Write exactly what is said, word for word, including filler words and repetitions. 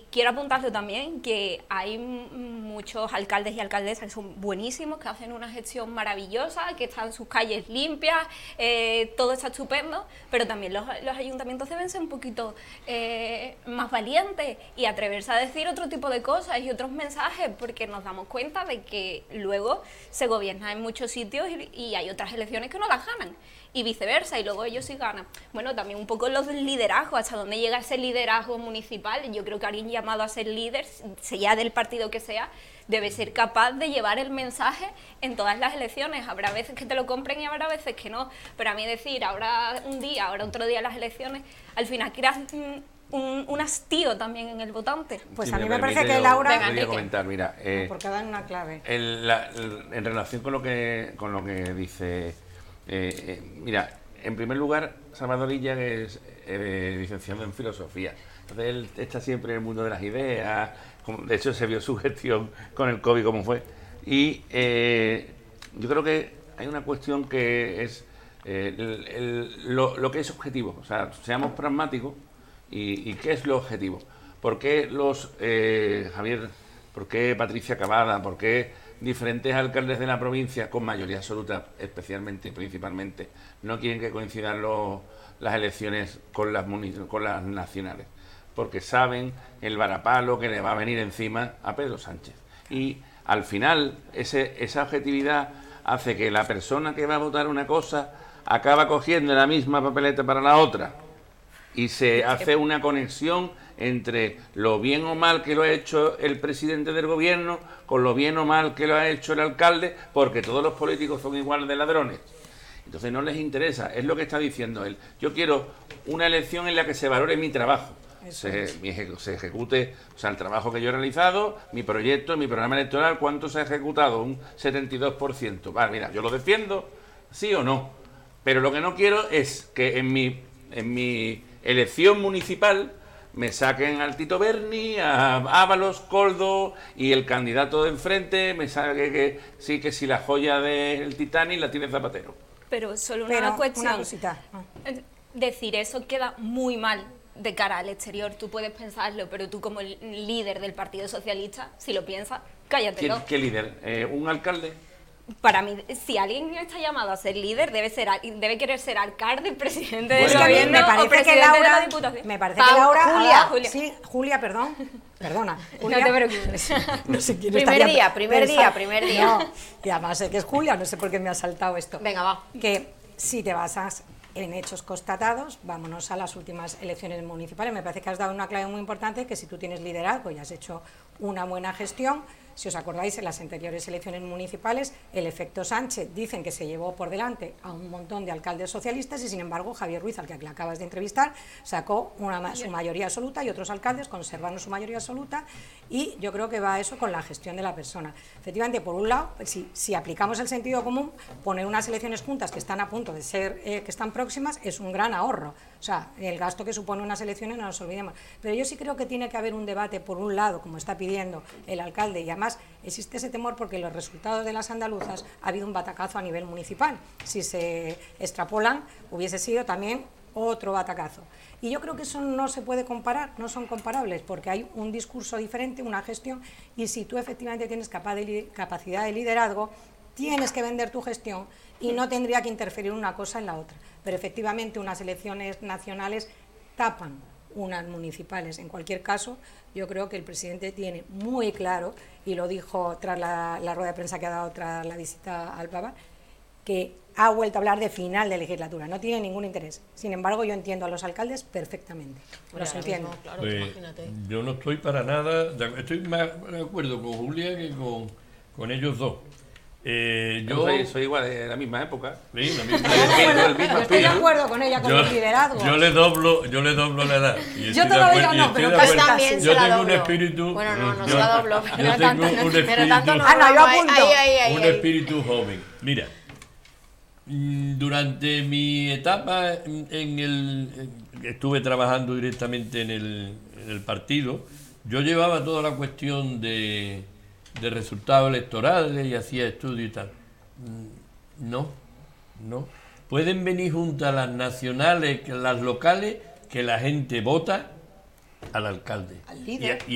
quiero apuntarlo también, que hay muchos alcaldes y alcaldesas que son buenísimos, que hacen una gestión maravillosa, que están sus calles limpias, eh, todo está estupendo, pero también los, los ayuntamientos deben ser un poquito eh, más valientes y atreverse a decir otro tipo de cosas y otros mensajes, porque nos damos cuenta de que luego se gobierna en muchos sitios y, y hay otras elecciones que no las ganan, y viceversa, y luego ellos sí ganan. Bueno, también un poco los del liderazgo, hasta dónde llega ese liderazgo municipal. Yo creo que alguien llamado a ser líder, sea del partido que sea, debe ser capaz de llevar el mensaje en todas las elecciones. Habrá veces que te lo compren y habrá veces que no, pero a mí decir ahora un día, ahora otro día las elecciones, al final creas un, un, un hastío también en el votante. Pues si a mí me, me parece yo, que Laura... Venga, quería comentar, mira... Eh, porque dan una clave. El, la, el, en relación con lo que, con lo que dice... Eh, eh, mira, en primer lugar, Salvador Illa es eh, licenciado en filosofía. Entonces él está siempre en el mundo de las ideas. Como, de hecho, se vio su gestión con el COVID como fue. Y eh, yo creo que hay una cuestión que es eh, el, el, lo, lo que es objetivo. O sea, seamos pragmáticos. ¿Y, y qué es lo objetivo? ¿Por qué los eh, Javier, por qué Patricia Cavada, por qué diferentes alcaldes de la provincia con mayoría absoluta, especialmente, principalmente, no quieren que coincidan los, las elecciones con las, con las nacionales? Porque saben el varapalo que le va a venir encima a Pedro Sánchez. Y al final, ese, esa objetividad hace que la persona que va a votar una cosa acaba cogiendo la misma papeleta para la otra. Y se hace una conexión entre lo bien o mal que lo ha hecho el presidente del gobierno con lo bien o mal que lo ha hecho el alcalde, porque todos los políticos son igual de ladrones. Entonces no les interesa, es lo que está diciendo él. Yo quiero una elección en la que se valore mi trabajo, se, mi eje, se ejecute, o sea, el trabajo que yo he realizado, mi proyecto, mi programa electoral, cuánto se ha ejecutado, un setenta y dos por ciento. Vale, mira, yo lo defiendo, sí o no, pero lo que no quiero es que en mi, en mi elección municipal me saquen al Tito Berni, a Ábalos, Coldo y el candidato de enfrente me saque que sí, que si la joya del Titanic la tiene Zapatero. Pero solo una Pero cuestión. una cosita. Decir eso queda muy mal de cara al exterior. Tú puedes pensarlo, pero tú como líder del Partido Socialista, si lo piensas, cállatelo. ¿Qué, qué líder? Eh, ¿Un alcalde? Para mí, si alguien está llamado a ser líder, debe ser debe querer ser alcalde, presidente del Bueno, gobierno me parece o presidente que Laura, de la Diputación. me parece Pau, que Laura, Julia, ah, Julia. sí, Julia, perdón, perdona. Julia, No te preocupes. No sé quién Primer estaría día, primer pensando- día, primer día. No, y además sé que es Julia, no sé por qué me ha saltado esto. Venga, va. Que si te basas en hechos constatados, vámonos a las últimas elecciones municipales. Me parece que has dado una clave muy importante, que si tú tienes liderazgo y has hecho una buena gestión, si os acordáis, en las anteriores elecciones municipales, el efecto Sánchez dicen que se llevó por delante a un montón de alcaldes socialistas y, sin embargo, Javier Ruiz, al que le acabas de entrevistar, sacó una, su mayoría absoluta y otros alcaldes conservaron su mayoría absoluta, y yo creo que va eso con la gestión de la persona. Efectivamente, por un lado, si, si aplicamos el sentido común, poner unas elecciones juntas que están a punto de ser, eh, que están próximas, es un gran ahorro. O sea, el gasto que supone unas elecciones no nos olvidemos. Pero yo sí creo que tiene que haber un debate, por un lado, como está pidiendo el alcalde, y además existe ese temor porque los resultados de las andaluzas ha habido un batacazo a nivel municipal. Si se extrapolan, hubiese sido también otro batacazo. Y yo creo que eso no se puede comparar, no son comparables, porque hay un discurso diferente, una gestión, y si tú efectivamente tienes capaz de, capacidad de liderazgo, tienes que vender tu gestión y no tendría que interferir una cosa en la otra. Pero efectivamente unas elecciones nacionales tapan unas municipales. En cualquier caso, yo creo que el presidente tiene muy claro, y lo dijo tras la, la rueda de prensa que ha dado tras la visita al Papa, que ha vuelto a hablar de final de legislatura, no tiene ningún interés. Sin embargo, yo entiendo a los alcaldes perfectamente, los entiendo. Mismo, claro, Pues, imagínate. yo no estoy para nada, de- estoy más de acuerdo con Julia que con, con ellos dos. Eh, Yo yo soy, soy igual de la misma época. Sí, la misma- El mismo- el mismo Yo estoy de espíritu. acuerdo con ella, con yo, el liderazgo. yo le doblo, yo le doblo la edad. Y Yo estoy de todavía acuerdo- y no, estoy pero de casi acuerdo. también Yo se la tengo un doblo. espíritu. Bueno, no, no yo- se la doblo, yo pero tengo tanto, un no, espíritu, pero tanto no. Ah, no, yo no, ahí, apunto. ahí, ahí, ahí, un ahí. espíritu joven. Mira, mm, durante mi etapa en en el en- estuve trabajando directamente en el, en el partido, yo llevaba toda la cuestión de, de resultados electorales y hacía estudios y tal. Mm, No, no. Pueden venir juntas las nacionales, que las locales, que la gente vota al alcalde. Al líder. Y,